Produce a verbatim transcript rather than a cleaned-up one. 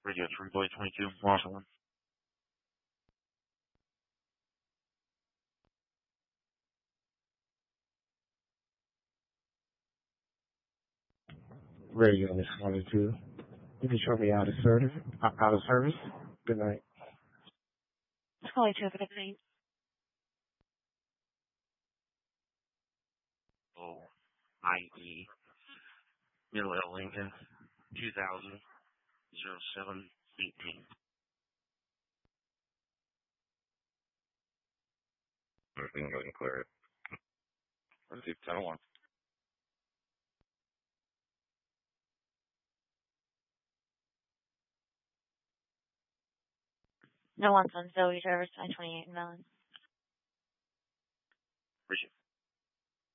Radio three Boy twenty-two, Washington. Radio is twenty-two. You can show me out of service. Out of service. Good night. twenty-two, good night. Oh, I E. Middle L. Lincoln, two thousand, zero seven eighteen. Everything doesn't clear it. Let's see, ten oh one. No one's on Zoe Service nine twenty-eight in Mellon. Appreciate it.